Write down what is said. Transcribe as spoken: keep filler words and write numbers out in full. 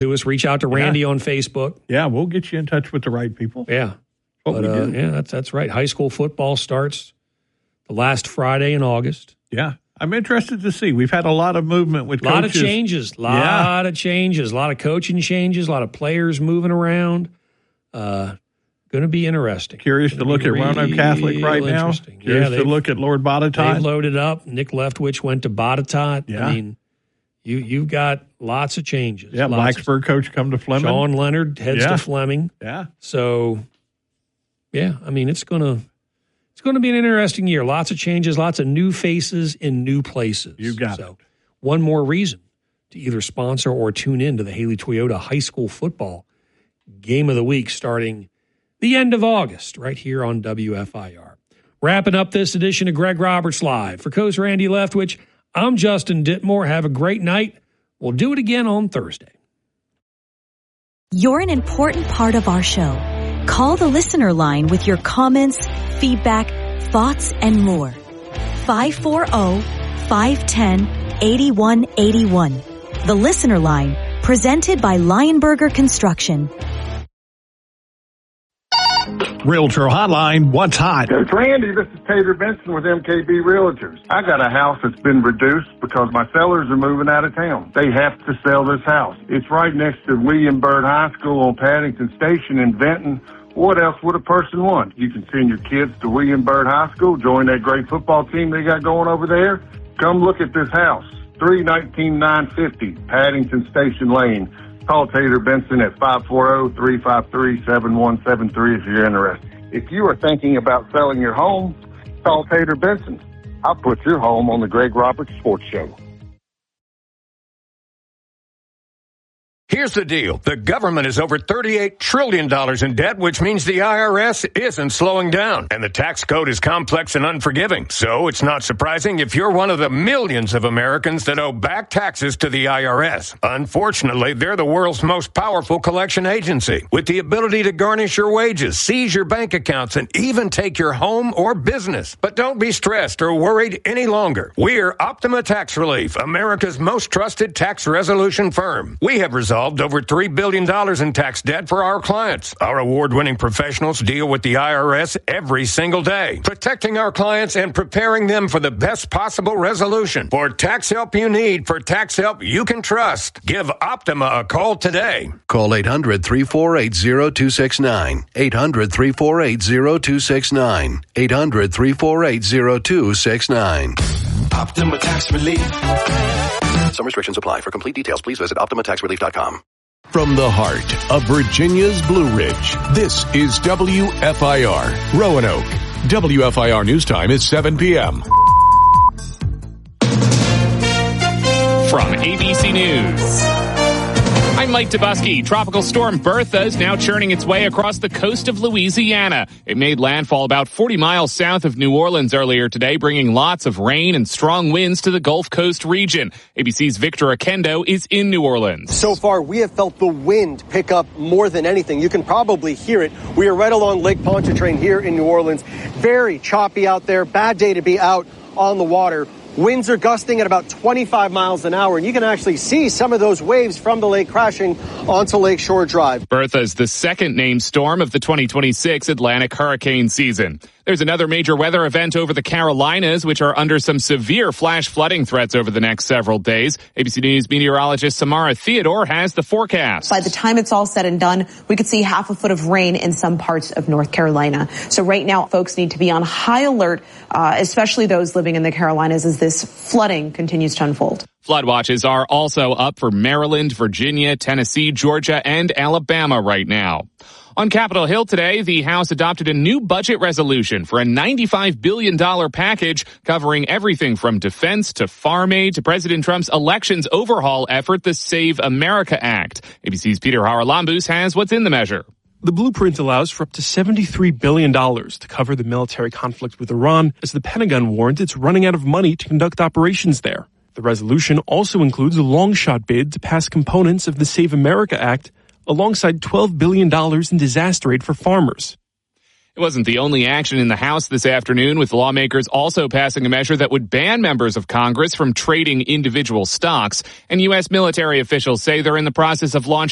Do us, reach out to Randy yeah. on Facebook. Yeah, we'll get you in touch with the right people. Yeah. What but, we uh, do. yeah, that's that's right. High school football starts the last Friday in August. Yeah. I'm interested to see. We've had a lot of movement with coaches. A lot coaches. of changes. A lot yeah. of changes. A lot of coaching changes. A lot of players moving around. Uh, going to be interesting. Curious to look at Roanoke Catholic right now. Curious yeah, to look at Lord Botetourt. They've loaded up. Nick Leftwich went to Botetourt. Yeah. I mean, you, you've got lots of changes. Yeah, Blacksburg of, coach come to Fleming. Sean Leonard heads yeah. to Fleming. Yeah. So, yeah, I mean, it's going to it's going to be an interesting year. Lots of changes, lots of new faces in new places. You got so, it. One more reason to either sponsor or tune in to the Haley Toyota High School Football Game of the Week starting the end of August right here on W F I R. Wrapping up this edition of Greg Roberts Live. For Coach Randy Leftwich, I'm Justin Ditmore. Have a great night. We'll do it again on Thursday. You're an important part of our show. Call the listener line with your comments, feedback, thoughts, and more. five four zero, five one zero, eight one eight one. The listener line, presented by Lionberger Construction. Realtor Hotline, what's hot? Coach Randy, this is Tater Benson with M K B Realtors. I got a house that's been reduced because my sellers are moving out of town. They have to sell this house. It's right next to William Byrd High School on Paddington Station in Benton. What else would a person want? You can send your kids to William Byrd High School, join that great football team they got going over there. Come look at this house. three nineteen nine fifty Paddington Station Lane. Call Tater Benson at five four zero, three five three, seven one seven three if you're interested. If you are thinking about selling your home, call Tater Benson. I'll put your home on the Greg Roberts Sports Show. Here's the deal. The government is over thirty-eight trillion dollars in debt, which means the I R S isn't slowing down. And the tax code is complex and unforgiving. So it's not surprising if you're one of the millions of Americans that owe back taxes to the I R S. Unfortunately, they're the world's most powerful collection agency, with the ability to garnish your wages, seize your bank accounts, and even take your home or business. But don't be stressed or worried any longer. We're Optima Tax Relief, America's most trusted tax resolution firm. We have resolved over three billion dollars in tax debt for our clients. Our award-winning professionals deal with the I R S every single day, protecting our clients and preparing them for the best possible resolution. For tax help you need, for tax help you can trust, give Optima a call today. Call eight hundred, three four eight, zero two six nine. eight hundred, three four eight, zero two six nine. eight hundred, three four eight, zero two six nine. Optima Tax Relief. Some restrictions apply. For complete details, please visit optima tax relief dot com. From the heart of Virginia's Blue Ridge, this is W F I R, Roanoke. W F I R News Time is seven p.m. From A B C News, I'm Mike Dubusky. Tropical storm Bertha is now churning its way across the coast of Louisiana. It made landfall about forty miles south of New Orleans earlier today, bringing lots of rain and strong winds to the Gulf Coast region. A B C's Victor Akendo is in New Orleans. So far, we have felt the wind pick up more than anything. You can probably hear it. We are right along Lake Pontchartrain here in New Orleans. Very choppy out there. Bad day to be out on the water. Winds are gusting at about twenty-five miles an hour, and you can actually see some of those waves from the lake crashing onto Lakeshore Drive. Bertha is the second named storm of the twenty twenty-six Atlantic hurricane season. There's another major weather event over the Carolinas, which are under some severe flash flooding threats over the next several days. A B C News meteorologist Samara Theodore has the forecast. By the time it's all said and done, we could see half a foot of rain in some parts of North Carolina. So right now, folks need to be on high alert, uh, especially those living in the Carolinas, as this flooding continues to unfold. Flood watches are also up for Maryland, Virginia, Tennessee, Georgia, and Alabama right now. On Capitol Hill today, the House adopted a new budget resolution for a ninety-five billion dollars package covering everything from defense to farm aid to President Trump's elections overhaul effort, the Save America Act. A B C's Peter Haralambous has what's in the measure. The blueprint allows for up to seventy-three billion dollars to cover the military conflict with Iran, as the Pentagon warns it's running out of money to conduct operations there. The resolution also includes a long-shot bid to pass components of the Save America Act, alongside twelve billion dollars in disaster aid for farmers. It wasn't the only action in the House this afternoon, with lawmakers also passing a measure that would ban members of Congress from trading individual stocks. And U S military officials say they're in the process of launching